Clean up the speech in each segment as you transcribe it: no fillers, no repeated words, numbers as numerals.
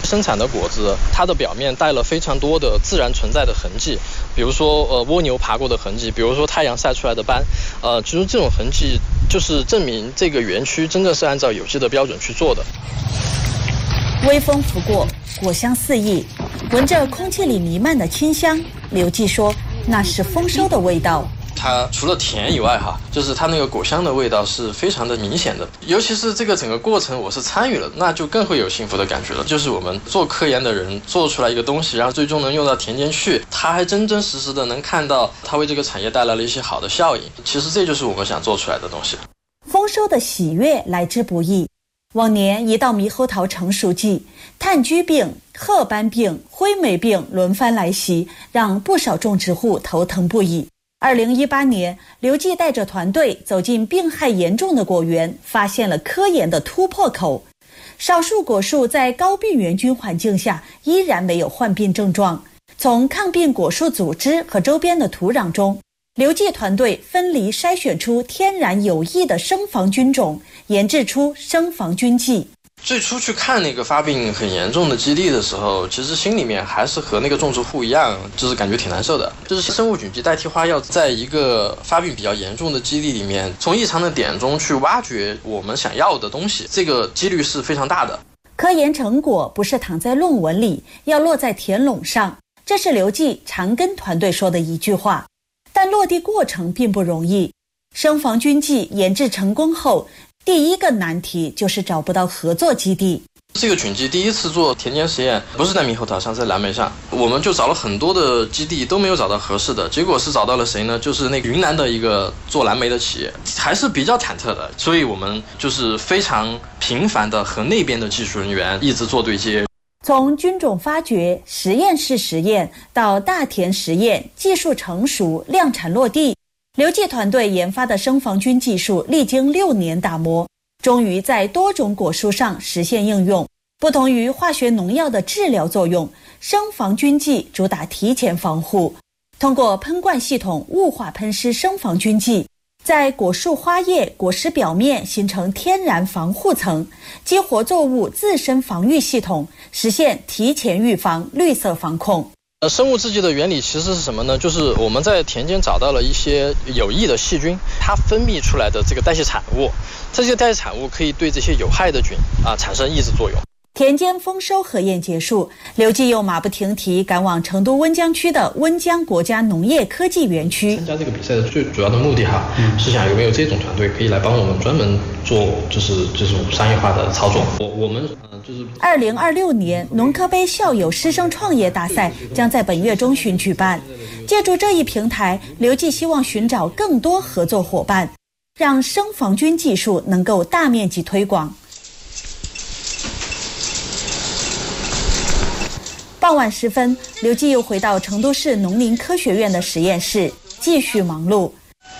生产的果子，它的表面带了非常多的自然存在的痕迹，比如说蜗牛爬过的痕迹，比如说太阳晒出来的斑，就是这种痕迹，就是证明这个园区真正是按照有机的标准去做的。 微风拂过，果香四溢，闻着空气里弥漫的清香，刘记说那是丰收的味道。 它除了甜以外就是它那个果香的味道是非常的明显的，尤其是这个整个过程我是参与了，那就更会有幸福的感觉了。就是我们做科研的人做出来一个东西，然后最终能用到田间去，它还真真实实的能看到它为这个产业带来了一些好的效应。其实这就是我们想做出来的东西。 丰收的喜悦来之不易。往年一到猕猴桃成熟季，炭疽病、褐斑病、灰霉病轮番来袭，让不少种植户头疼不已。2018年，刘记带着团队走进病害严重的果园，发现了科研的突破口。少数果树在高病原菌环境下依然没有患病症状。从抗病果树组织和周边的土壤中，刘记团队分离筛选出天然有益的生防菌种，研制出生防菌剂。 最初去看那个发病很严重的基地的时候，其实心里面还是和那个种植户一样，就是感觉挺难受的。就是生物菌剂代替花药，在一个发病比较严重的基地里面，从异常的点中去挖掘我们想要的东西，这个几率是非常大的。 科研成果不是躺在论文里，要落在田垄上，这是刘记常跟团队说的一句话。但落地过程并不容易。生防菌剂研制成功后，第一个难题就是找不到合作基地。 这个菌剂第一次做田间实验，不是在猕猴桃上，在蓝莓上，我们就找了很多的基地，都没有找到合适的。结果是找到了谁呢？就是那个云南的一个做蓝莓的企业，还是比较忐忑的。所以我们就是非常频繁的和那边的技术人员一直做对接。 从菌种发掘、实验室实验到大田实验，技术成熟、量产落地，刘记团队研发的生防菌技术历经6年打磨，终于在多种果树上实现应用。不同于化学农药的治疗作用，生防菌剂主打提前防护，通过喷灌系统雾化喷施生防菌剂，在果树花叶、果实表面形成天然防护层，激活作物自身防御系统，实现提前预防、绿色防控。 生物制剂的原理其实是什么呢？就是我们在田间找到了一些有益的细菌，它分泌出来的这个代谢产物，这些代谢产物可以对这些有害的菌产生抑制作用。 田间丰收核验结束，刘记又马不停蹄赶往成都温江区的温江国家农业科技园区。 参加这个比赛的最主要的目的是想有没有这种团队可以来帮我们专门做就是这种商业化的操作。我们就是 2026年农科杯校友师生创业大赛将在本月中旬举办。借助这一平台，刘记希望寻找更多合作伙伴，让生防菌技术能够大面积推广。傍晚时分，刘记又回到成都市农林科学院的实验室，继续忙碌。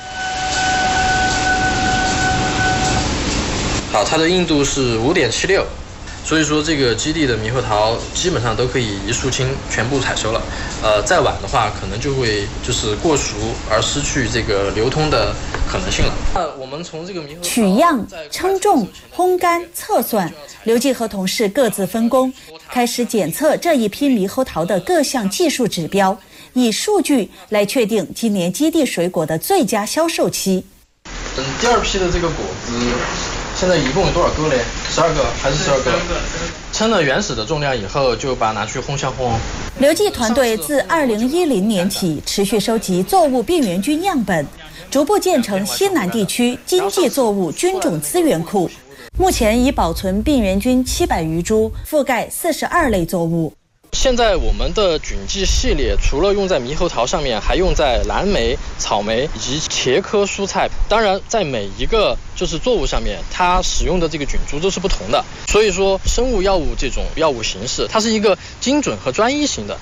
好，它的硬度是5.76，所以说这个基地的猕猴桃基本上都可以一束青全部采收了。再晚的话，可能就会就是过熟而失去这个流通的可能性了。我们从这个猕猴桃取样、称重、烘干、测算，刘记和同事各自分工，开始检测这一批猕猴桃的各项技术指标，以数据来确定今年基地水果的最佳销售期。 第二批的这个果子现在一共有多少个嘞？12个还是12个？称了原始的重量以后，就把它拿去烘箱烘。 刘记团队自2010年起持续收集作物病原菌样本，逐步建成西南地区经济作物菌种资源库。目前已保存病原菌700余株，覆盖42类作物。 现在我们的菌剂系列除了用在猕猴桃上面，还用在蓝莓、草莓以及茄科蔬菜。当然，在每一个就是作物上面，它使用的这个菌株都是不同的。所以说，生物药物这种药物形式，它是一个精准和专一型的。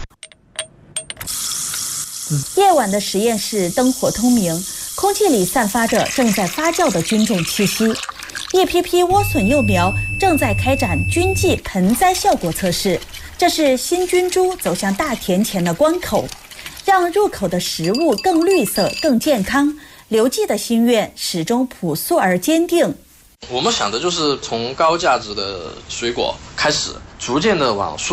夜晚的实验室灯火通明，空气里散发着正在发酵的菌种气息。一批批莴笋幼苗正在开展菌剂盆栽效果测试，这是新菌株走向大田前的关口，让入口的食物更绿色、更健康。刘记的心愿始终朴素而坚定。 我们想的就是从高价值的水果开始，逐渐的往